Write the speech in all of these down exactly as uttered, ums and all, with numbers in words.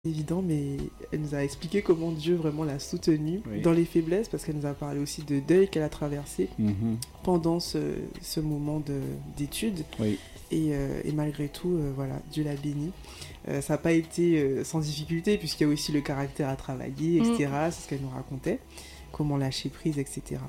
évident, mais elle nous a expliqué comment Dieu vraiment l'a soutenue oui. dans les faiblesses, parce qu'elle nous a parlé aussi de deuil qu'elle a traversé mm-hmm. pendant ce, ce moment de, d'études. Oui. Et, euh, et malgré tout, euh, voilà, Dieu l'a bénie. Euh, ça n'a pas été euh, sans difficulté, puisqu'il y a aussi le caractère à travailler, et cetera. Mm. C'est ce qu'elle nous racontait, comment lâcher prise, et cetera.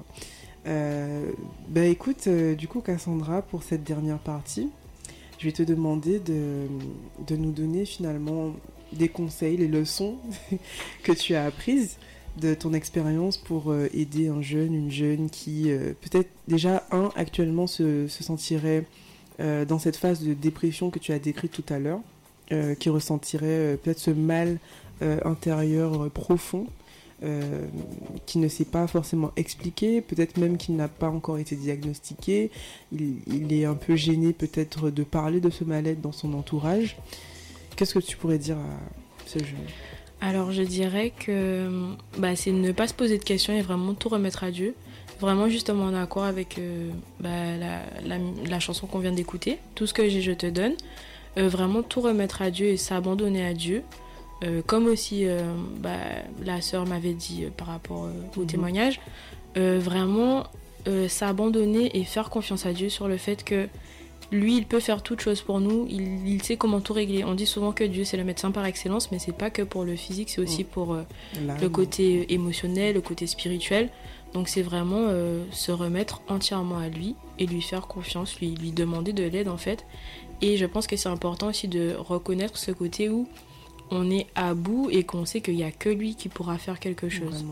Euh, bah écoute, euh, du coup, Cassandra, pour cette dernière partie, je vais te demander de, de nous donner finalement des conseils, les leçons que tu as apprises de ton expérience pour euh, aider un jeune, une jeune qui euh, peut-être déjà, un, actuellement se, se sentirait euh, dans cette phase de dépression que tu as décrite tout à l'heure, euh, qui ressentirait euh, peut-être ce mal euh, intérieur euh, profond, euh, qui ne s'est pas forcément expliqué, peut-être même qu'il n'a pas encore été diagnostiqué, il, il est un peu gêné peut-être de parler de ce mal-être dans son entourage. Qu'est-ce que tu pourrais dire à ce jeune ? Alors je dirais que bah, c'est ne pas se poser de questions et vraiment tout remettre à Dieu. Vraiment justement en accord avec euh, bah, la, la, la chanson qu'on vient d'écouter. Tout ce que j'ai, je te donne. Euh, vraiment tout remettre à Dieu et s'abandonner à Dieu. Euh, comme aussi euh, bah, la sœur m'avait dit euh, par rapport euh, au mmh. témoignage. Euh, vraiment euh, s'abandonner et faire confiance à Dieu sur le fait que lui, il peut faire toute chose pour nous, il, il sait comment tout régler. On dit souvent que Dieu, c'est le médecin par excellence, mais c'est pas que pour le physique, c'est aussi pour euh, le côté émotionnel, le côté spirituel. Donc c'est vraiment euh, se remettre entièrement à lui et lui faire confiance, lui, lui demander de l'aide en fait. Et je pense que c'est important aussi de reconnaître ce côté où on est à bout et qu'on sait qu'il n'y a que lui qui pourra faire quelque chose.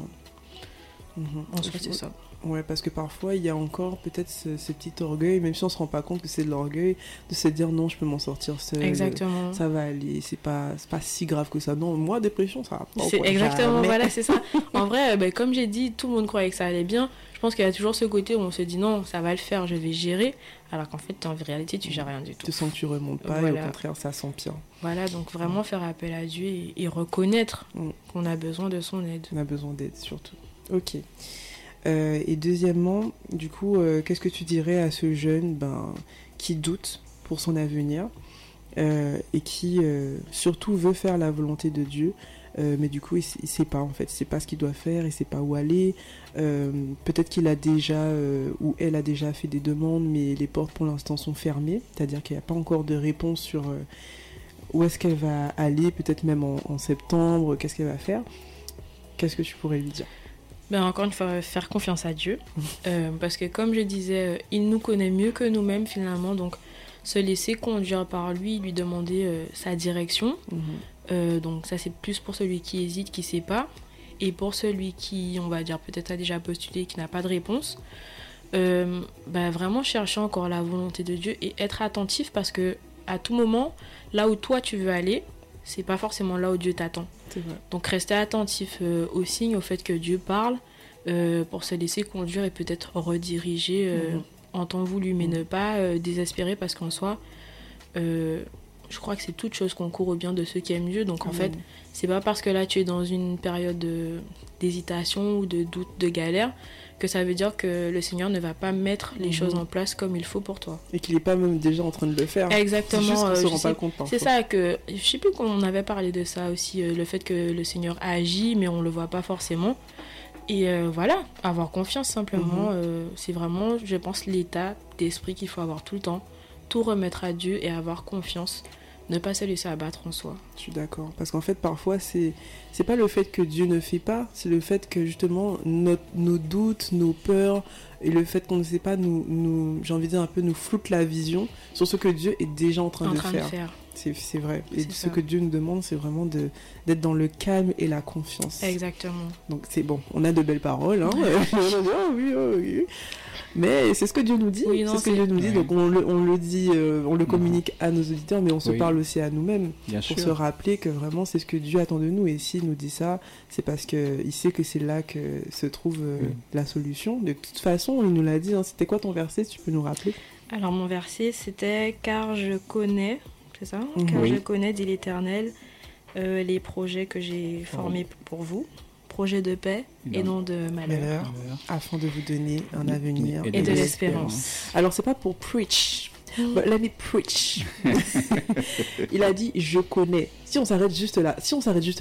Mmh. En soi, c'est ça. Ouais, parce que parfois, il y a encore peut-être ce, ce petit orgueil, même si on ne se rend pas compte que c'est de l'orgueil, de se dire non, je peux m'en sortir seule. Exactement. Ça va aller, c'est pas, c'est pas si grave que ça. Non, moi, dépression, ça va pas. C'est exactement, jamais. Voilà, c'est ça. En vrai, bah, comme j'ai dit, tout le monde croyait que ça allait bien. Je pense qu'il y a toujours ce côté où on se dit non, ça va le faire, je vais gérer. Alors qu'en fait, en réalité, tu gères rien du tout. Tu sens que tu remontes pas voilà. Et au contraire, ça s'empire. Voilà, donc vraiment mmh. faire appel à Dieu et, et reconnaître mmh. qu'on a besoin de son aide. On a besoin d'aide, surtout. Ok. Euh, et deuxièmement, du coup, euh, qu'est-ce que tu dirais à ce jeune ben, qui doute pour son avenir euh, et qui euh, surtout veut faire la volonté de Dieu, euh, mais du coup, il ne sait pas en fait, il ne sait pas ce qu'il doit faire, il ne sait pas où aller. Euh, peut-être qu'il a déjà, euh, ou elle a déjà fait des demandes, mais les portes pour l'instant sont fermées, c'est-à-dire qu'il n'y a pas encore de réponse sur euh, où est-ce qu'elle va aller, peut-être même en, en septembre, qu'est-ce qu'elle va faire. Qu'est-ce que tu pourrais lui dire ? Ben encore une fois, faire confiance à Dieu. Euh, parce que comme je disais, euh, il nous connaît mieux que nous-mêmes finalement. Donc se laisser conduire par lui, lui demander euh, sa direction. Mm-hmm. Euh, donc ça c'est plus pour celui qui hésite, qui ne sait pas. Et pour celui qui, on va dire, peut-être a déjà postulé, qui n'a pas de réponse. Euh, ben vraiment chercher encore la volonté de Dieu et être attentif parce que à tout moment, là où toi tu veux aller, c'est pas forcément là où Dieu t'attend. C'est vrai. Donc rester attentif euh, aux signes, au fait que Dieu parle, euh, pour se laisser conduire et peut-être rediriger euh, mmh. en temps voulu, mais mmh. ne pas euh, désespérer parce qu'en soi, euh, je crois que c'est toute chose qu'on court au bien de ceux qui aiment Dieu. Donc en mmh. fait, c'est pas parce que là tu es dans une période de, d'hésitation ou de doute, de galère, que ça veut dire que le Seigneur ne va pas mettre les mmh. choses en place comme il faut pour toi. Et qu'il n'est pas même déjà en train de le faire. Exactement. C'est juste qu'on ne euh, se rend sais, pas compte parfois. C'est ça que, je sais plus qu'on avait parlé de ça aussi, euh, le fait que le Seigneur agit, mais on ne le voit pas forcément. Et euh, voilà, avoir confiance simplement, mmh. euh, c'est vraiment, je pense, l'état d'esprit qu'il faut avoir tout le temps. Tout remettre à Dieu et avoir confiance. Ne pas se laisser abattre en soi. Je suis d'accord. Parce qu'en fait, parfois, c'est, c'est pas le fait que Dieu ne fait pas, c'est le fait que justement, notre, nos doutes, nos peurs, et le fait qu'on ne sait pas, nous, nous, j'ai envie de dire un peu, nous floute la vision sur ce que Dieu est déjà en train, en de, train faire. de faire. C'est, c'est vrai. Et c'est ce ça. que Dieu nous demande, c'est vraiment de, d'être dans le calme et la confiance. Exactement. Donc c'est bon, on a de belles paroles. Hein. oh, oui, oh, oui. Mais c'est ce que Dieu nous dit, oui, non, c'est ce que Dieu nous dit, ouais. Donc on le, on le dit, euh, on le communique à nos auditeurs, mais on se oui. parle aussi à nous-mêmes, Bien pour sûr. se rappeler que vraiment c'est ce que Dieu attend de nous, et s'il nous dit ça, c'est parce qu'il sait que c'est là que se trouve euh, oui. la solution. De toute façon, il nous l'a dit, hein. C'était quoi ton verset, si tu peux nous rappeler ? Alors mon verset c'était « Car je connais », c'est ça ? mmh. « Car oui. je connais, dit l'Éternel, euh, les projets que j'ai formés oh. pour vous. » Projet de paix non. et non de malheur. malheur, afin de vous donner un avenir et, et de, de l'espérance. l'espérance. Alors c'est pas pour preach, But let me preach. Il a dit je connais. Si on s'arrête juste là, si on s'arrête juste